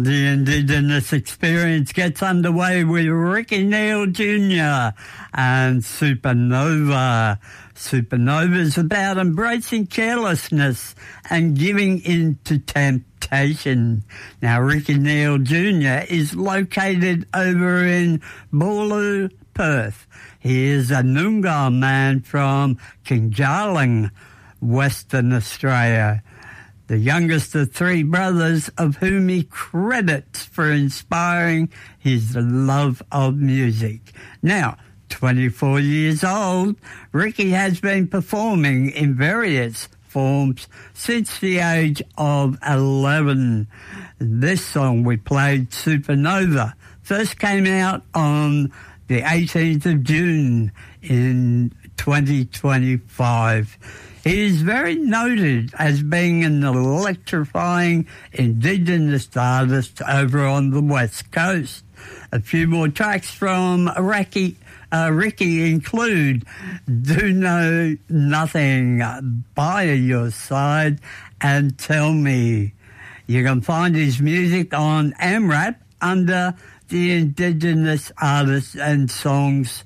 The Indigenous experience gets underway with Ricky Neal Jr. and Supernova. Supernova is about embracing carelessness and giving in to temptation. Now, Ricky Neal Jr. is located over in Boorloo, Perth. He is a Noongar man from Kinjalling, Western Australia. The youngest of three brothers, of whom he credits for inspiring his love of music. Now, 24 years old, Ricky has been performing in various forms since the age of 11. This song we played, Supernova, first came out on the 18th of June in 2025. He is very noted as being an electrifying Indigenous artist over on the West Coast. A few more tracks from Ricky include Do Know Nothing, By Your Side, and Tell Me. You can find his music on AMRAP under the Indigenous Artists and Songs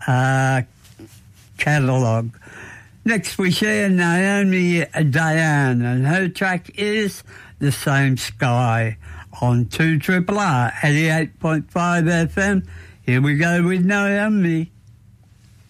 catalogue. Next we share Naomi Diane, and her track is The Same Sky on 2RRR 88.5 FM. Here we go with Naomi.